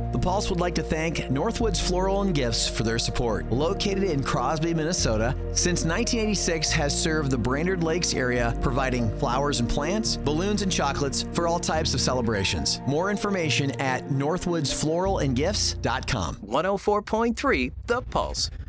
The Pulse would like to thank Northwoods Floral and Gifts for their support. Located in Crosby, Minnesota, since 1986 has served the Brainerd Lakes area, providing flowers and plants, balloons and chocolates for all types of celebrations. More information at northwoodsfloralandgifts.com. 104.3 The Pulse.